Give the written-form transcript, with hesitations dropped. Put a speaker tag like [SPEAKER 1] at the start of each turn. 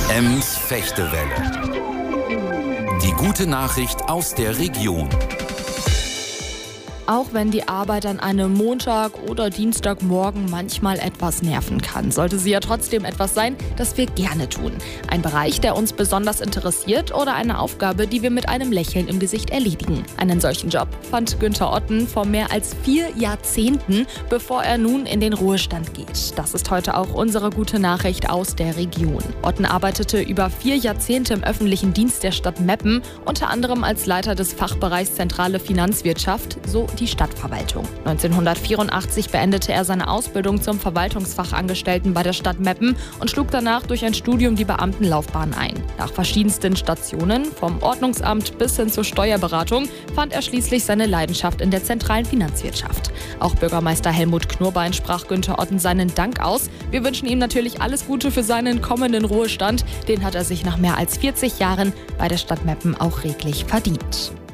[SPEAKER 1] Ems-Fechtewelle. Die gute Nachricht aus der Region.
[SPEAKER 2] Auch wenn die Arbeit an einem Montag oder Dienstagmorgen manchmal etwas nerven kann, sollte sie ja trotzdem etwas sein, das wir gerne tun. Ein Bereich, der uns besonders interessiert oder eine Aufgabe, die wir mit einem Lächeln im Gesicht erledigen. Einen solchen Job fand Günther Otten vor mehr als 4 Jahrzehnten, bevor er nun in den Ruhestand geht. Das ist heute auch unsere gute Nachricht aus der Region. Otten arbeitete über 4 Jahrzehnte im öffentlichen Dienst der Stadt Meppen, unter anderem als Leiter des Fachbereichs Zentrale Finanzwirtschaft, so die Stadtverwaltung. 1984 beendete er seine Ausbildung zum Verwaltungsfachangestellten bei der Stadt Meppen und schlug danach durch ein Studium die Beamtenlaufbahn ein. Nach verschiedensten Stationen, vom Ordnungsamt bis hin zur Steuerberatung, fand er schließlich seine Leidenschaft in der zentralen Finanzwirtschaft. Auch Bürgermeister Helmut Knurbein sprach Günther Otten seinen Dank aus. Wir wünschen ihm natürlich alles Gute für seinen kommenden Ruhestand. Den hat er sich nach mehr als 40 Jahren bei der Stadt Meppen auch redlich verdient.